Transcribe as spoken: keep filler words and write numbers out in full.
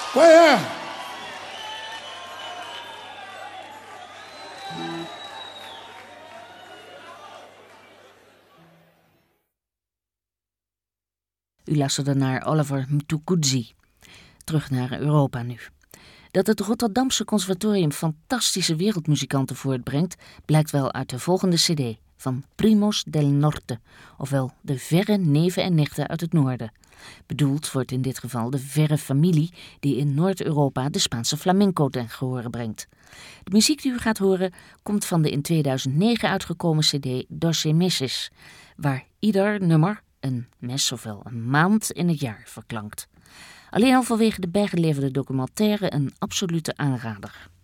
Well, U luisterde naar Oliver Mtukudzi. Terug naar Europa nu. Dat het Rotterdamse Conservatorium fantastische wereldmuzikanten voortbrengt, blijkt wel uit de volgende cd van Primos del Norte, ofwel de verre neven en nichten uit het noorden. Bedoeld wordt in dit geval de verre familie die in Noord-Europa de Spaanse flamenco ten gehore brengt. De muziek die u gaat horen komt van de in tweeduizend negen uitgekomen cd Doce Meses, waar ieder nummer een mes ofwel een maand in het jaar verklankt. Alleen al vanwege de bijgeleverde documentaire een absolute aanrader.